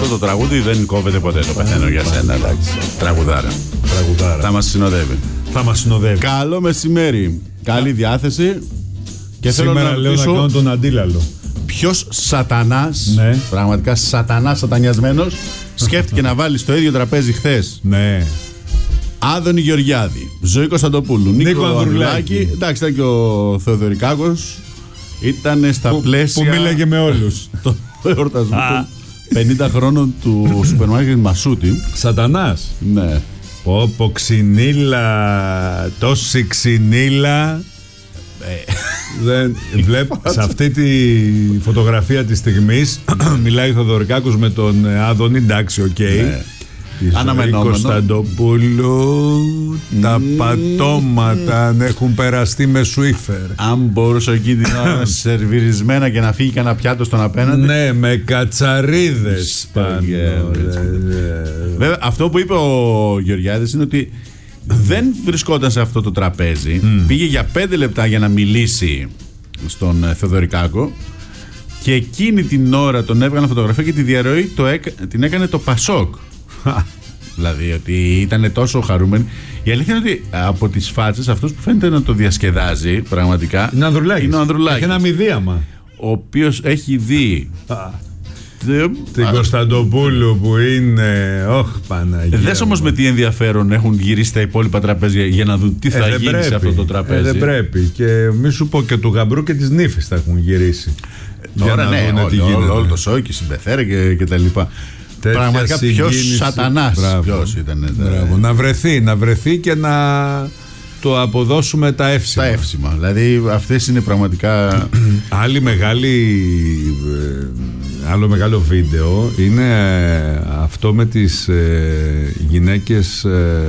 αυτό το τραγούδι δεν κόβεται ποτέ. Το πεθαίνω για σένα. Εντάξει. Τραγουδάρα. Θα μας συνοδεύει. Καλό μεσημέρι. Καλή διάθεση. Και σήμερα λέω να κάνω τον αντίλαλο. Ποιος σατανάς, πραγματικά σατανιασμένος, σκέφτηκε να βάλει στο ίδιο τραπέζι χθες Άδωνη Γεωργιάδη, Ζωή Κωνσταντοπούλου, Νίκο Ανδρουλάκη. Εντάξει, ήταν και ο Θεοδωρικάκος. Ήταν στα πλαίσια που μίλαγε με όλους. Το εορτασμό των 50 χρόνων του σούπερ μάρκετ Μασούτη. Σατανάς. Ναι. Πω ξυνήλα, τόση ξυνήλα. Βλέπω σε αυτή τη φωτογραφία της στιγμής μιλάει ο Θεοδωρικάκος με τον Άδωνη. Εντάξει, οκ. Αναμενόμενο. Κωνσταντοπούλου, τα πατώματα αν έχουν περαστεί με σουίφερ. Αν μπορούσε εκεί την ώρα σερβιρισμένα και να φύγει κανένα πιάτο στον απέναντι. Ναι, με κατσαρίδες πάνω. Βέβαια, αυτό που είπε ο Γεωργιάδης είναι ότι δεν βρισκόταν σε αυτό το τραπέζι. Πήγε για 5 λεπτά για να μιλήσει στον Θεοδωρικάκο και εκείνη την ώρα τον έβγαλε φωτογραφία και τη διαρροή την έκανε το Πασόκ. Δηλαδή ότι ήταν τόσο χαρούμενοι. Η αλήθεια είναι ότι από τις φάτσες αυτός που φαίνεται να το διασκεδάζει πραγματικά είναι ο Ανδρουλάκης. Έχει ένα μηδίαμα. Ο οποίος έχει δει την Κωνσταντοπούλου που είναι. Παναγία. Δες όμως με τι ενδιαφέρον έχουν γυρίσει τα υπόλοιπα τραπέζια για να δουν τι θα γίνει σε αυτό το τραπέζι. Δεν πρέπει. Και μη σου πω και του γαμπρού και της νύφης θα έχουν γυρίσει. Τώρα ναι, όλο το σόι και συμπεθέρα και τα λοιπά. Πραγματικά ποιος σατανάς. Ποιος ήταν. Να βρεθεί και να το αποδώσουμε τα εύσημα. Τα εύσημα. Δηλαδή αυτές είναι πραγματικά. Άλλο μεγάλο βίντεο είναι αυτό με τις γυναίκες,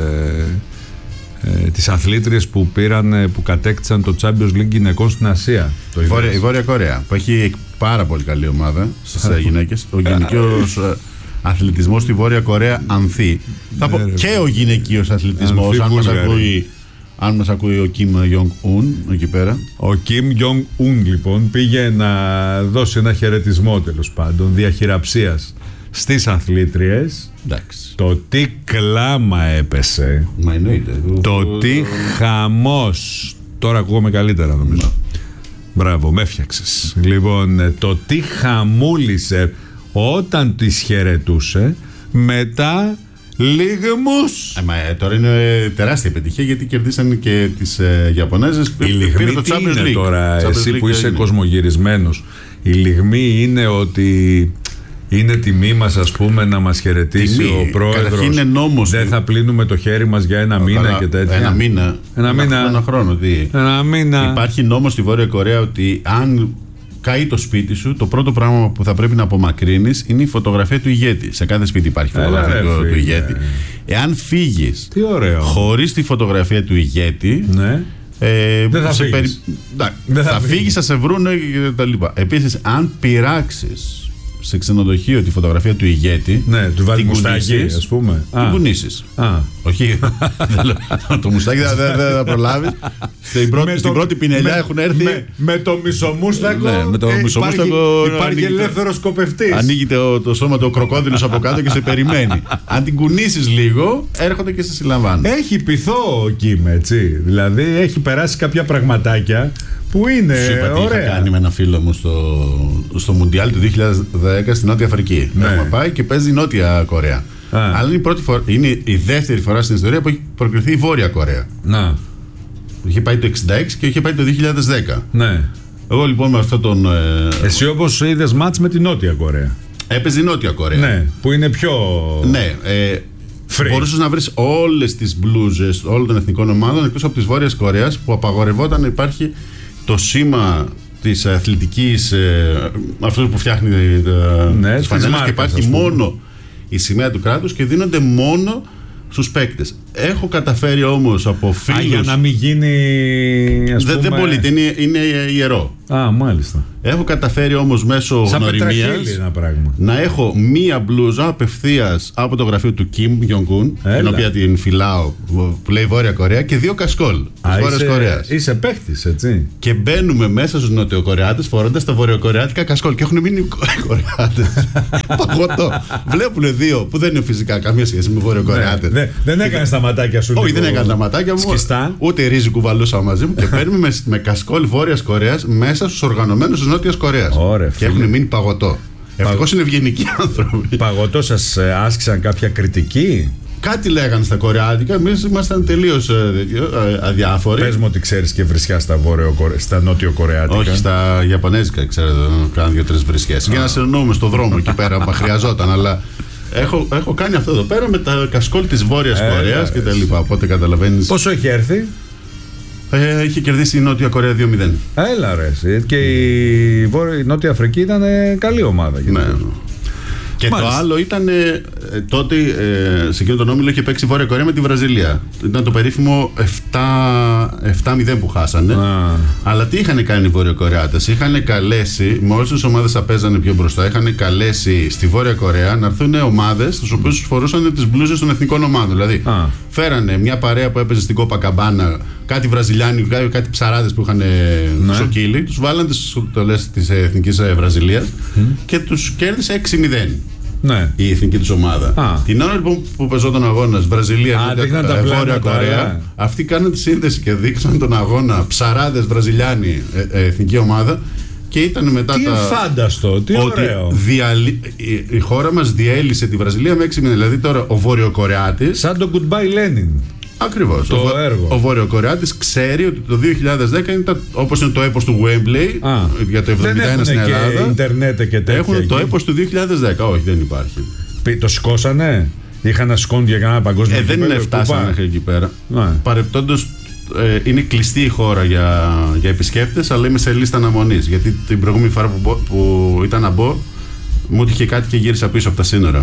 τις αθλήτριες που κατέκτησαν το Champions League γυναικών στην Ασία. Η Βόρεια Κορέα που έχει πάρα πολύ καλή ομάδα στις γυναίκες. Ο γενικός αθλητισμός στη Βόρεια Κορέα ανθεί. Θα πω και ο γυναικείος αθλητισμός, αν μας ακούει ο Κιμ Γιονγκ Ουν εκεί πέρα. Ο Κιμ Γιονγκ Ουν λοιπόν πήγε να δώσει ένα χαιρετισμό τέλος πάντων διαχειραψίας στις αθλήτριες. Εντάξει. Το τι κλάμα έπεσε. Μα εννοείται. Το τι χαμός. Τώρα ακούγομαι καλύτερα νομίζω. Μπράβο, με έφτιαξες. Λοιπόν, το τι χαμούλησε όταν τις χαιρετούσε μετά λίγμους. Τώρα είναι τεράστια επιτυχία γιατί κερδίσαν και τις Ιαπωνέζες. Η λιγμή τι είναι τώρα, εσύ που είσαι κοσμογυρισμένος? Η λιγμή είναι ότι είναι τιμή μας, ας πούμε, να μας χαιρετήσει ο πρόεδρος. Είναι νόμος. Δεν θα πλύνουμε το χέρι μας για ένα μήνα και τέτοια. Ένα χρόνο. Ένα μήνα. Υπάρχει νόμος στη Βόρεια Κορέα ότι αν καεί το σπίτι σου, το πρώτο πράγμα που θα πρέπει να απομακρύνεις είναι η φωτογραφία του ηγέτη. Σε κάθε σπίτι υπάρχει φωτογραφία του ηγέτη. Εάν φύγεις χωρίς τη φωτογραφία του ηγέτη, δεν θα φύγεις, θα σε βρούνε και τα λοιπά. Επίσης, αν πειράξεις σε ξενοδοχείο τη φωτογραφία του ηγέτη, του βάλει μουστάκι, ας πούμε. Την κουνήσεις. Όχι, το μουστάκι δεν θα προλάβεις. Στην πρώτη πινελιά έχουν έρθει. Με το μισομούστακο υπάρχει ελεύθερος κοπευτής. Ανοίγει το σώμα του κροκόδιλος από κάτω και σε περιμένει. Αν την κουνήσεις λίγο, έρχονται και σε συλλαμβάνουν. Έχει πειθό ο Κιμ, έτσι. Δηλαδή έχει περάσει κάποια πραγματάκια που είναι ωραία. Είχα κάνει με ένα φίλο μου στο Μουντιάλ του 2010 στην Νότια Αφρική. Έχουμε πάει και παίζει η Νότια Κορέα. Αλλά είναι η δεύτερη φορά στην ιστορία που έχει προκριθεί η Βόρεια Κορέα. Είχε πάει το 1966 και είχε πάει το 2010. Ναι. Εγώ λοιπόν με αυτόν τον. Εσύ όπως είδες μάτς με τη Νότια Κορέα. Έπαιζε η Νότια Κορέα. Ναι, που είναι πιο. Ναι. Μπορούσες να βρεις όλες τις μπλούζες όλων των εθνικών ομάδων εκτός από της Βόρειας Κορέας που απαγορευόταν να υπάρχει το σήμα της αθλητικής, αυτό που φτιάχνει τις φανέλες, και υπάρχει μόνο η σημαία του κράτους και δίνονται μόνο στους παίκτες. Έχω καταφέρει όμως από φίλους. Για να μην γίνει. Δεν πωλείται, είναι ιερό. Μάλιστα. Έχω καταφέρει όμως μέσω γνωριμίας να έχω μία μπλούζα απευθείας από το γραφείο του Kim Jong-un, την οποία την φυλάω, που λέει Βόρεια Κορέα, και 2 κασκόλ της Βόρειας Κορέας. Είσαι παίχτης, έτσι. Και μπαίνουμε μέσα στους Νοτιοκορεάτες φορώντας τα βορειοκορεάτικα κασκόλ. Και έχουν μείνει Κορεάτες παγωτό. Βλέπουν 2 που δεν είναι φυσικά καμία σχέση με Βορειοκορεάτες. Δεν έκανες τα ματάκια σου. Όχι, δεν έκανα τα ματάκια μου. Ούτε ρύζι κουβαλούσα μαζί μου. Και παίρνουμε με κασκόλ Βόρειας Κορέας μέσα στους οργανωμένους της Νότιας Κορέας. Και έχουν μείνει παγωτό. Ευτυχώς είναι ευγενικοί άνθρωποι. Παγωτό, σας άσκησαν κάποια κριτική? Κάτι λέγανε στα κορεάτικα, εμείς ήμασταν τελείως αδιάφοροι. Πες μου ότι ξέρεις και βρισιά στα νότιο-κορεάτικα. Όχι, στα ιαπωνέζικα, ξέρετε, κάνω 2-3 βρισιές. Για να συνεννοούμε στο δρόμο εκεί πέρα, μα χρειαζόταν, αλλά έχω κάνει αυτό εδώ πέρα με τα κασκόλ της Βόρειας Κορέας και τα λοιπά. Οπότε καταλαβαίνεις. Πόσο έχει έρθει? Είχε κερδίσει η Νότια Κορέα 2-0. Έλα ρε. Και η Νότια Αφρική ήταν καλή ομάδα. Ναι. Και μάλιστα. Το άλλο ήταν τότε σε εκείνο τον όμιλο είχε παίξει η Βόρεια Κορέα με τη Βραζιλία. Ήταν το περίφημο 7-0 που χάσανε. Αλλά τι είχαν κάνει οι Βορειοκορεάτες? Είχαν καλέσει, με όλες τις ομάδες θα παίζανε πιο μπροστά, είχαν καλέσει στη Βόρεια Κορέα να έρθουν ομάδες τις οποίες φορούσαν τις μπλούζες των εθνικών ομάδων. Δηλαδή φέρανε μια παρέα που έπαιζε στην Κοπακαμπάνα, κάτι Βραζιλιάνοι, κάτι ψαράδες που είχαν σοκύλι, τους βάλαν τις στολές της εθνικής Βραζιλίας και τους κέρδισε 6-0. Ναι. Η εθνική τους ομάδα. Την ώρα λοιπόν που πεζόταν ο αγώνας Βραζιλία και Βόρεια Κορέα, αυτοί κάναν τη σύνδεση και δείξαν τον αγώνα ψαράδες Βραζιλιάνοι εθνική ομάδα. Και ήταν μετά τι φάνταστο, τι ωραίο. Η χώρα μας διέλυσε τη Βραζιλία με 6 μήνες. Δηλαδή τώρα ο Βορειοκορεάτης. Σαν το Goodbye Lenin. Ακριβώς. Έργο. Ο Βορειοκορεάτης ξέρει ότι το 2010 είναι όπως είναι το έπος του Wembley για το 71 στην Ελλάδα. Και ίντερνετ και τέτοια. Έχουν το έπος του 2010. Όχι, δεν υπάρχει. Το σηκώσανε. Είχαν να σηκώνουν για κανένα παγκόσμιο δεν είναι φτάσανε μέχρι εκεί πέρα. Παρεπτόντως είναι κλειστή η χώρα για επισκέπτες, αλλά είμαι σε λίστα αναμονής. Γιατί την προηγούμενη φορά που ήταν να μπω, μου είχε κάτι και γύρισα πίσω από τα σύνορα.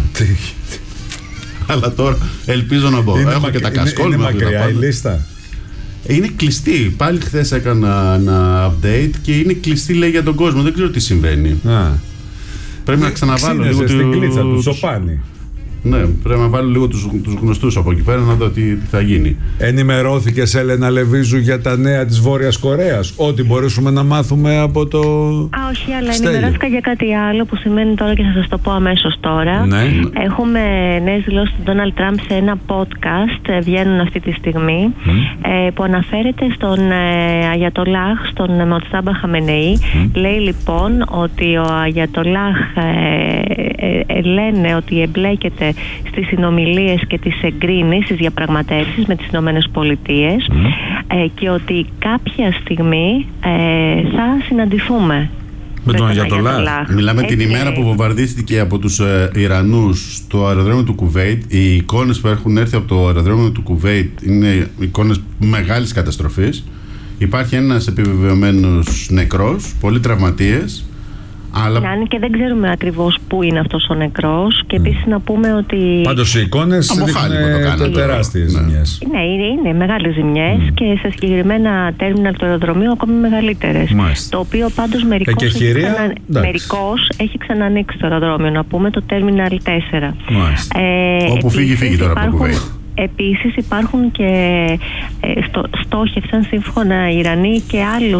Αλλά τώρα ελπίζω να μπω. Έχω και τα κασκόλ μου. Είναι μακριά η λίστα. Είναι κλειστή. Πάλι χθες έκανα ένα update και είναι κλειστή, λέει, για τον κόσμο. Δεν ξέρω τι συμβαίνει. Πρέπει να ξαναβάλω λίγο στην κλίτσα του Σοπάνη. Ναι, πρέπει να βάλω λίγο τους γνωστούς από εκεί πέρα να δω τι θα γίνει. Ενημερώθηκες, Έλενα Λεβίζου, για τα νέα της Βόρειας Κορέας? Ό,τι μπορέσουμε να μάθουμε από το όχι, αλλά ενημερώθηκα για κάτι άλλο που σημαίνει τώρα και θα σας το πω αμέσως τώρα. Ναι. Έχουμε νέες δηλώσεις του Ντόναλντ Τραμπ σε ένα podcast, βγαίνουν αυτή τη στιγμή, που αναφέρεται στον Αγιατολάχ, στον Μοτσάμπα Χαμενεή. Λέει λοιπόν ότι ο Αγιατολάχ λένε ότι εμπλέκεται στις συνομιλίες και τις εγκρίνει στις διαπραγματεύσεις με τις Ηνωμένες Πολιτείες και ότι κάποια στιγμή θα συναντηθούμε με τον Αγιατολάχ. Μιλάμε την ημέρα που βομβαρδίστηκε από τους Ιρανούς στο αεροδρόμιο του Κουβέιτ. Οι εικόνες που έχουν έρθει από το αεροδρόμιο του Κουβέιτ είναι εικόνες μεγάλης καταστροφής. Υπάρχει ένας επιβεβαιωμένος νεκρός, πολλοί τραυματίες. Αλλά... Ναι, και δεν ξέρουμε ακριβώς πού είναι αυτός ο νεκρός. Και επίσης να πούμε ότι. Πάντως οι εικόνες δείχνουν τεράστιες ζημιές. Ναι, είναι μεγάλες ζημιές και σε συγκεκριμένα τέρμιναλ του αεροδρομίου ακόμη μεγαλύτερες. Το οποίο πάντως μερικώς έχει ξανανοίξει το αεροδρόμιο. Να πούμε το τέρμιναλ 4. Όπου φύγει τώρα από Κουβέιτ. Επίσης υπάρχουν και στόχευσαν σύμφωνα οι Ιρανοί και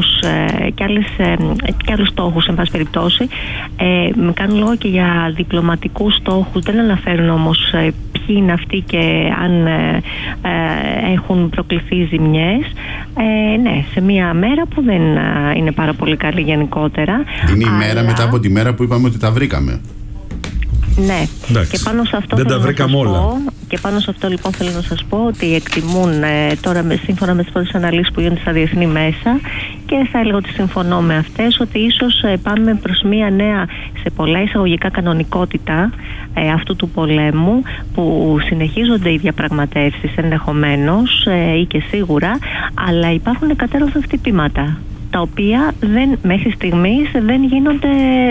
άλλους στόχους, εν πάση περιπτώσει. Κάνουν λόγο και για διπλωματικούς στόχους, δεν αναφέρουν όμως ποιοι είναι αυτοί και αν έχουν προκληθεί ζημιές. Ναι, σε μια μέρα που δεν είναι πάρα πολύ καλή γενικότερα. Είναι η μέρα μετά από τη μέρα που είπαμε ότι τα βρήκαμε. Ναι, και πάνω σε αυτό δεν τα βρήκαμε όλα. Και πάνω σε αυτό λοιπόν θέλω να σας πω ότι εκτιμούν τώρα σύμφωνα με τις πρώτες αναλύσεις που γίνονται στα διεθνή μέσα και θα έλεγα ότι συμφωνώ με αυτές ότι ίσως πάμε προς μια νέα σε πολλά εισαγωγικά κανονικότητα αυτού του πολέμου που συνεχίζονται οι διαπραγματεύσεις ενδεχομένως ή και σίγουρα, αλλά υπάρχουν κατέρωθεν χτυπήματα τα οποία μέχρι στιγμής δεν γίνονται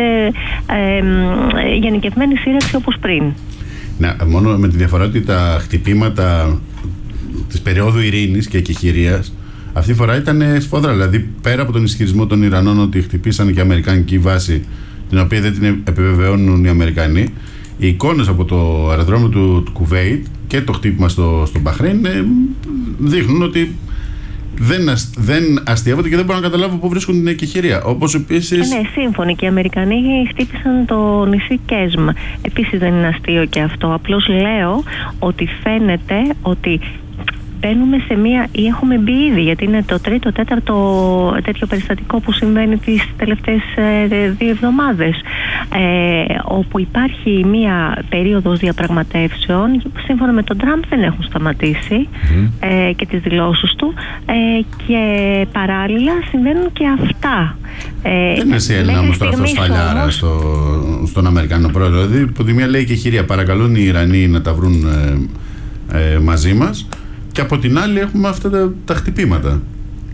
γενικευμένη σύραξη όπως πριν. Ναι, μόνο με τη διαφορά ότι τα χτυπήματα της περίοδου ειρήνης και εκεχηρίας Αυτή τη φορά ήταν σφόδρα. Δηλαδή, πέρα από τον ισχυρισμό των Ιρανών ότι χτυπήσανε και αμερικανική βάση, την οποία δεν την επιβεβαιώνουν οι Αμερικανοί, οι εικόνες από το αεροδρόμιο του Κουβέιτ και το χτύπημα στο Μπαχρέιν δείχνουν ότι δεν αστείευονται και δεν μπορώ να καταλάβω πού βρίσκουν την εκεχηρία. Όπως επίσης. Ναι, σύμφωνοι. Και οι Αμερικανοί χτύπησαν το νησί Κέσμ. Επίσης δεν είναι αστείο και αυτό. Απλώς λέω ότι φαίνεται ότι μπαίνουμε σε μία, ή έχουμε μπει ήδη, γιατί είναι το 3ο-4ο τέτοιο περιστατικό που συμβαίνει τις τελευταίες 2 εβδομάδες, όπου υπάρχει μία περίοδος διαπραγματεύσεων, σύμφωνα με τον Τραμπ δεν έχουν σταματήσει και τις δηλώσεις του, και παράλληλα συμβαίνουν και αυτά. Δεν είναι εσύ Έλληνα όμως τώρα αυτό σφαλιάρα στον Αμερικανό πρόεδρο. Δηλαδή, από τη μία λέει και χειρία, παρακαλούν οι Ιρανοί να τα βρουν μαζί μας. Και από την άλλη έχουμε αυτά τα χτυπήματα.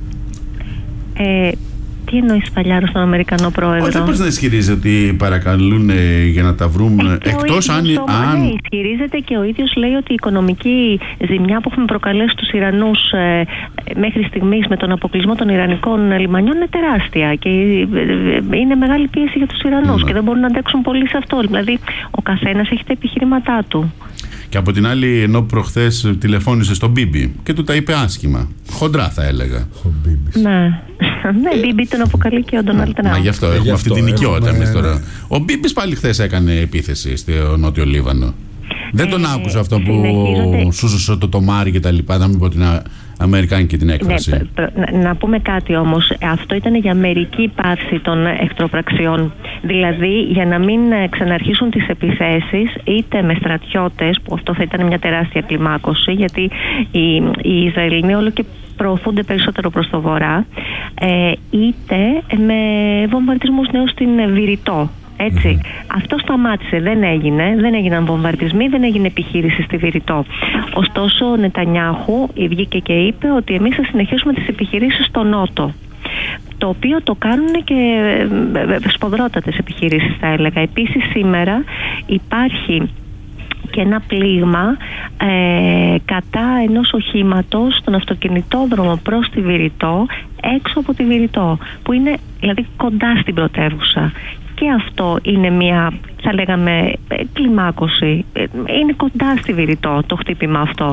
Τι εννοείς σφαλιάρο στον Αμερικανό πρόεδρο? Όχι, πώς να ισχυρίζεται ότι παρακαλούν για να τα βρούμε, εκτός αν... Ναι, ισχυρίζεται και ο ίδιος λέει ότι η οικονομική ζημιά που έχουμε προκαλέσει στους Ιρανούς μέχρι στιγμής με τον αποκλεισμό των Ιρανικών λιμανιών είναι τεράστια και είναι μεγάλη πίεση για τους Ιρανούς και δεν μπορούν να αντέξουν πολύ σε αυτό. Δηλαδή ο καθένας έχει τα επιχειρήματά του. Και από την άλλη, ενώ προχθές τηλεφώνησε στον Μπίμπι και του τα είπε άσχημα. Χοντρά θα έλεγα. Ναι, Μπίμπι τον αποκαλεί και ο Ντόναλντ Τραμπ. Μα γι' αυτό έχουμε αυτή την οικειότητα εμείς τώρα. Ο Μπίμπις πάλι χθες έκανε επίθεση στο Νότιο Λίβανο. Δεν τον άκουσα αυτό που σούσωσε το τομάρι και τα λοιπά, να μην πω την αμερικάνικη την έκφραση. Ναι, να πούμε κάτι όμως. Αυτό ήταν για μερική πάυση των εχθροπραξιών. Δηλαδή για να μην ξαναρχίσουν τις επιθέσεις είτε με στρατιώτες, που αυτό θα ήταν μια τεράστια κλιμάκωση, γιατί οι Ισραηλινοί όλο και προωθούνται περισσότερο προς το βορρά, είτε με βομβαρδισμούς νέους στην Βηρητό. Έτσι. Αυτό σταμάτησε, δεν έγιναν βομβαρδισμοί, δεν έγινε επιχείρηση στη Βηρητό. Ωστόσο ο Νετανιάχου βγήκε και είπε ότι εμείς θα συνεχίσουμε τις επιχειρήσεις στο Νότο, το οποίο το κάνουν και σποδρότατες επιχειρήσεις θα έλεγα. Επίσης σήμερα υπάρχει και ένα πλήγμα κατά ενός οχήματος στον αυτοκινητόδρομο προς τη Βηρητό, έξω από τη Βηρητό, που είναι δηλαδή κοντά στην πρωτεύουσα. Και αυτό είναι μια, θα λέγαμε, κλιμάκωση. Είναι κοντά στη Βηρητό το χτύπημα αυτό.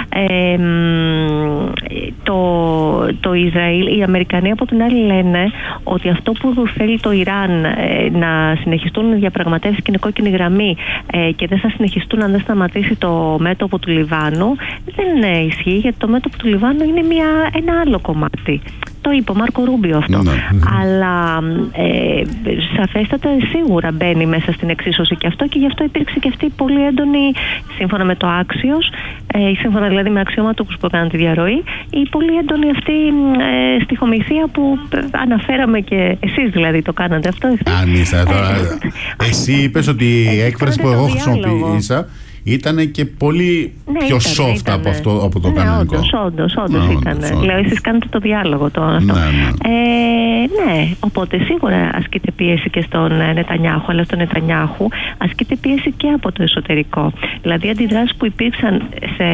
Το Ισραήλ, οι Αμερικανοί από την άλλη λένε ότι αυτό που θέλει το Ιράν να συνεχιστούν οι διαπραγματεύσεις και είναι κόκκινη γραμμή και δεν θα συνεχιστούν αν δεν σταματήσει το μέτωπο του Λιβάνου, δεν ισχύει, γιατί το μέτωπο του Λιβάνου είναι ένα άλλο κομμάτι. Το είπε ο Μάρκο Ρούμπιο αυτό. Αλλά σαφέστατα σίγουρα μπαίνει μέσα στην εξίσωση και αυτό, και γι' αυτό υπήρξε και αυτή πολύ έντονη, σύμφωνα με το Άξιος, σύμφωνα δηλαδή με αξιωματούχους που έκαναν τη διαρροή, η πολύ έντονη αυτή στιχομυθία που αναφέραμε και εσείς δηλαδή το κάνατε αυτό. Εσύ είπες ότι η έκφραση που εγώ χρησιμοποίησα ήταν και πολύ πιο soft από το κανονικό. Όντως ήταν. Λέω, εσείς κάνετε το διάλογο τώρα αυτό. Ναι, οπότε σίγουρα ασκείται πίεση και στον Νετανιάχου, αλλά στον Νετανιάχου ασκείται πίεση και από το εσωτερικό. Δηλαδή αντιδράσεις που υπήρξαν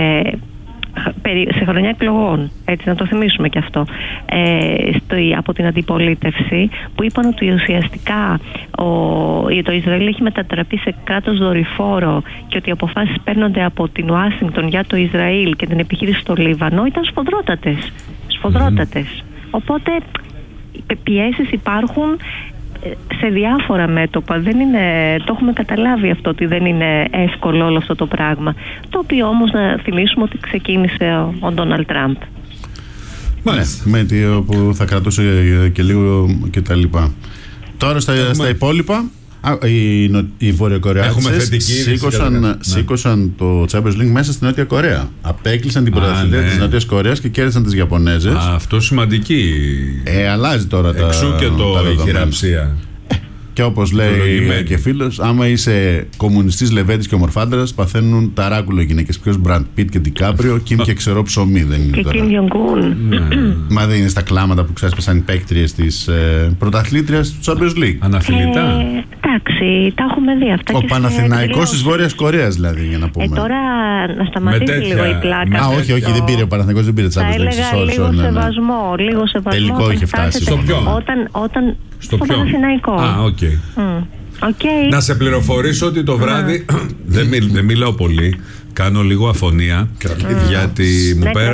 σε χρονιά εκλογών, έτσι να το θυμίσουμε και αυτό, από την αντιπολίτευση, που είπαν ότι ουσιαστικά το Ισραήλ έχει μετατραπεί σε κράτος δορυφόρο και ότι οι αποφάσεις παίρνονται από την Ουάσιγκτον για το Ισραήλ και την επιχείρηση στο Λίβανο, ήταν σφοδρότατες. Οπότε πιέσεις υπάρχουν σε διάφορα μέτωπα. Δεν είναι, το έχουμε καταλάβει αυτό, ότι δεν είναι εύκολο όλο αυτό το πράγμα, το οποίο όμως να θυμίσουμε ότι ξεκίνησε ο Ντόναλντ Τραμπ. Με που θα κρατούσε και λίγο και τα λοιπά. Τώρα στα υπόλοιπα, οι Βορειοκορεάτες σήκωσαν το Champions League μέσα στην Νότια Κορέα. Απέκλεισαν την πρωταθλήτρια της Νότιας Κορέας και κέρδισαν τις Ιαπωνέζες. Αυτό σημαντική. Αλλάζει τώρα εξού και η χειραψία. Και όπως λέει και φίλος, άμα είσαι κομμουνιστής, λεβέντης και ομορφάντρας, παθαίνουν ταράκουλο γυναίκες. Ποιος Μπραντ Πιτ και Ντικάπριο, Κιμ και ξερό ψωμί δεν είναι. Και τώρα. Κιμ Γιονγκούν. Μα δεν είναι στα κλάματα που ξέσπασαν οι παίκτριες της πρωταθλήτριας του Champions League. Αναφιλητά. Εντάξει, τα έχουμε δει αυτά. Ο Παναθηναϊκός της Βόρειας Κορέας, δηλαδή, για να πούμε. Τώρα να σταματήσει λίγο η πλάκα. Όχι, δεν πήρε ο Παναθηναϊκός, δεν πήρε Champions League. Λίγο σεβασμό. Τελικό είχε φτάσει. Στο ποιον? Στο Παναθηναϊκό. οκ. Okay. Να σε πληροφορήσω ότι το βράδυ δεν μιλάω πολύ, κάνω λίγο αφωνία γιατί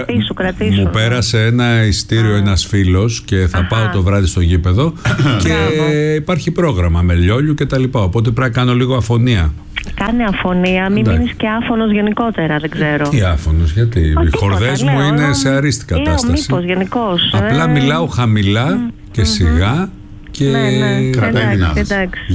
μου πέρασε ένα ειστήριο ένας φίλος και θα πάω το βράδυ στο γήπεδο και υπάρχει πρόγραμμα με λιόλιου και τα λοιπά, οπότε πρέπει να κάνω λίγο αφωνία. Κάνε αφωνία, μην μείνεις και άφωνος γενικότερα, δεν ξέρω. Τι άφωνος, γιατί οι χορδές μου είναι σε αρίστη κατάσταση. Μήπως γενικώς. Απλά μιλάω χαμηλά και σιγά. Και κρατάει δυνάμεις.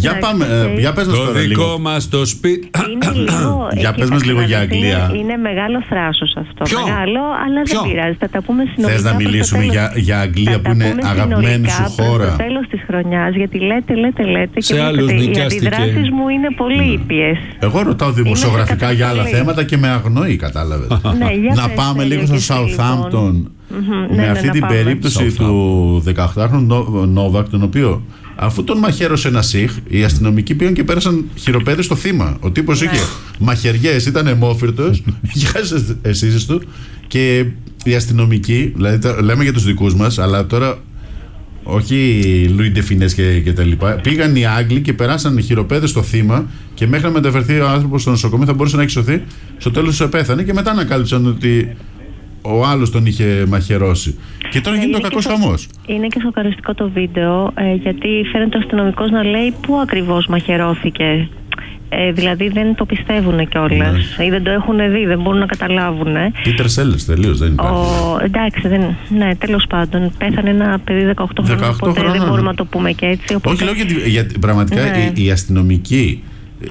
Για πες μας το τώρα δικό λίγο. μας το σπίτι. Για πες μας λίγο για Αγγλία. Είναι μεγάλο θράσος αυτό. Μεγάλο, αλλά δεν πειράζει. Θα τα πούμε συνολικά. Θες να μιλήσουμε για Αγγλία που είναι αγαπημένη σου χώρα? Στο τέλος της χρονιάς, γιατί λέτε σε και άλλους οι αντιδράσεις μου είναι πολύ ήπιες. Εγώ ρωτάω δημοσιογραφικά για άλλα θέματα και με αγνοεί, κατάλαβες. Να πάμε λίγο στο Southampton. Με αυτή την περίπτωση του 18χρονου Νόβακ, τον οποίο αφού τον μαχαίρωσε ένα Σιχ, οι αστυνομικοί πήγαν και πέρασαν χειροπέδες στο θύμα. Ο τύπος είχε μαχαιριές, ήταν αιμόφυρτος, γιάζε εσείς του, και οι αστυνομικοί, δηλαδή λέμε για τους δικούς μας, αλλά τώρα όχι Λουί Ντεφινές και τα λοιπά, πήγαν οι Άγγλοι και περάσαν χειροπέδες στο θύμα και μέχρι να μεταφερθεί ο άνθρωπος στο νοσοκομείο θα μπορούσε να έχει σωθεί. Στο τέλος πέθανε και μετά ανακάλυψαν ότι ο άλλος τον είχε μαχαιρώσει. Και τώρα γίνεται ο κακός χαμός. Είναι και σοκαριστικό το βίντεο, γιατί φαίνεται ο αστυνομικός να λέει πού ακριβώς μαχαιρώθηκε. Δηλαδή δεν το πιστεύουν κιόλας. Ή δεν το έχουν δει, δεν μπορούν να καταλάβουν. Peter Sellers, τελείως δεν υπάρχει. Εντάξει, ναι, τέλος πάντων. Πέθανε ένα παιδί 18 χρόνων. Οπότε δεν μπορούμε να το πούμε και έτσι. Όχι, λέω γιατί πραγματικά οι αστυνομικοί.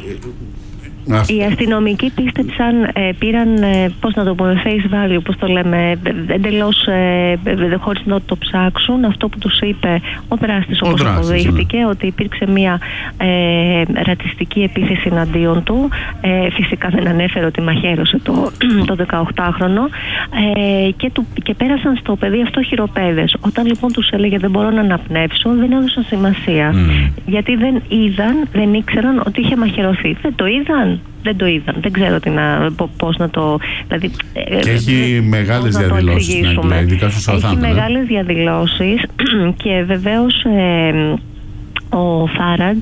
Οι αστυνομικοί πίστεψαν, πήραν, πώς να το πούμε, face value, πώς το λέμε, εντελώς χωρίς να το ψάξουν. Αυτό που τους είπε ο δράστης, όπως αποδείχθηκε, ότι υπήρξε μια ρατσιστική επίθεση εναντίον του. Φυσικά δεν ανέφερε ότι μαχαίρωσε το 18χρονο και πέρασαν στο παιδί αυτό χειροπέδες. Όταν λοιπόν τους έλεγε δεν μπορώ να αναπνεύσω, δεν έδωσαν σημασία. Γιατί δεν ήξεραν ότι είχε μαχαιρωθεί. Δεν το είδαν. Δεν ξέρω πώς να το. Δηλαδή, και έχει μεγάλες διαδηλώσεις στην Αγγλία, ειδικά στο Southampton. Έχει μεγάλες διαδηλώσεις και βεβαίως ο Φάραντζ,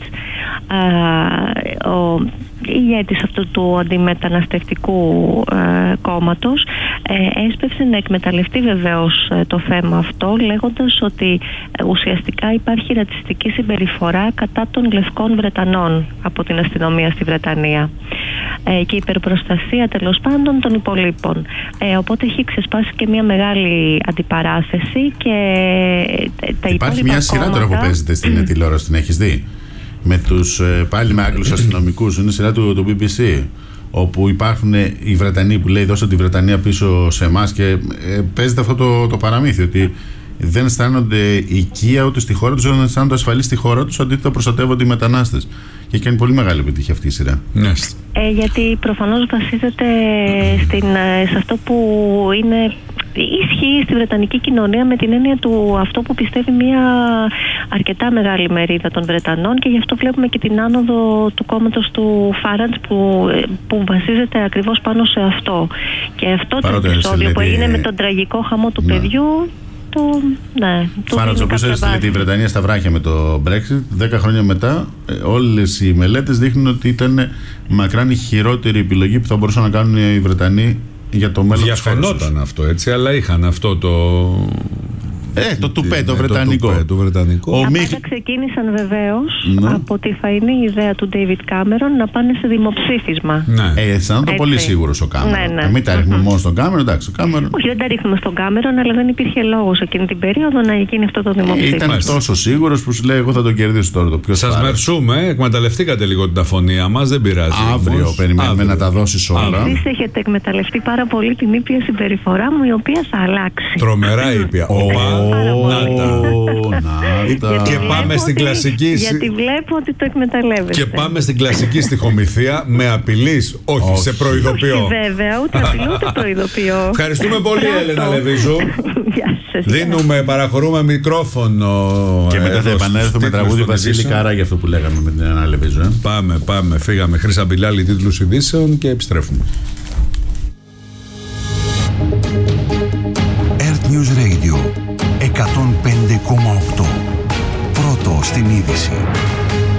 ο ηγέτης αυτού του αντιμεταναστευτικού κόμματος, έσπευσε να εκμεταλλευτεί βεβαίως το θέμα αυτό, λέγοντας ότι ουσιαστικά υπάρχει ρατσιστική συμπεριφορά κατά των λευκών Βρετανών από την αστυνομία στη Βρετανία και υπερπροστασία τέλος πάντων των υπολείπων. Οπότε έχει ξεσπάσει και μια μεγάλη αντιπαράθεση και τα υπάρχει μια σειρά τώρα που παίζεται στην τηλεόραση, την έχεις δει? Με τους, πάλι με Άγγλους αστυνομικούς, είναι σειρά του BBC, όπου υπάρχουν οι Βρετανοί που λέει δώστε τη Βρετανία πίσω σε εμάς και παίζεται αυτό το παραμύθι ότι δεν αισθάνονται οικία ούτε στη χώρα τους, δεν αισθάνονται ασφαλείς στη χώρα τους, αντίθετα προστατεύονται οι μετανάστες. Και έχει κάνει πολύ μεγάλη επιτυχία αυτή η σειρά. Γιατί προφανώς βασίζεται σε αυτό που είναι ισχύει στη Βρετανική κοινωνία, με την έννοια του αυτό που πιστεύει μια αρκετά μεγάλη μερίδα των Βρετανών, και γι' αυτό βλέπουμε και την άνοδο του κόμματος του Φάραντζ που βασίζεται ακριβώς πάνω σε αυτό. Και αυτό το επεισόδιο που έγινε με τον τραγικό χαμό του παιδιού. Φάραντζ, ο οποίος έστειλε τη Βρετανία στα βράχια με το Brexit, 10 χρόνια μετά, όλες οι μελέτες δείχνουν ότι ήταν μακράν η χειρότερη επιλογή που θα μπορούσαν να κάνουν οι Βρετανοί για το μέλλον της χώρας. Διαφαινόταν αυτό, έτσι, αλλά είχαν αυτό το τουπέ, το βρετανικό. Αυτά ξεκίνησαν βεβαίως από τη φαϊνή ιδέα του David Cameron να πάνε σε δημοψήφισμα. Αισθάνονταν πολύ σίγουρος ο Cameron. Μην τα ρίχνουμε μόνο στον Cameron, εντάξει. Όχι, δεν τα ρίχνουμε στον Cameron, αλλά δεν υπήρχε λόγος εκείνη την περίοδο να γίνει αυτό το δημοψήφισμα. Ήταν τόσο σίγουρος που σου λέει: εγώ θα τον κερδίσω τώρα το πιο σωστό. Σας μερσούμε, εκμεταλλευτήκατε λίγο την αφωνία μας, δεν πειράζει. Αύριο περιμένουμε να τα δώσεις όλα. Εσείς έχετε εκμεταλλευτεί πάρα πολύ την ήπια συμπεριφορά μου, η οποία θα αλλάξει. Τρομερά ήπια. πάρα πολύ. Και πάμε στην κλασική. Γιατί βλέπω ότι το εκμεταλλεύεστε. Και πάμε στην κλασική στιχομυθία. Με απειλείς? Όχι, σε προειδοποιώ. Όχι, βέβαια, ούτε απειλώ, ούτε προειδοποιώ. Ευχαριστούμε πολύ, Έλενα Λεβίζου. Δίνουμε, παραχωρούμε μικρόφωνο. Και μετά θα επανέλθουμε τραγούδι Βασίλη Καρά για αυτό που λέγαμε με την Έλενα Λεβίζου. Πάμε. Φύγαμε. Χρύσα Μπιλάλη, τίτλους ειδήσεων και επιστρέφουμε. Earth News Radio 105,8. Πρώτο στην είδηση.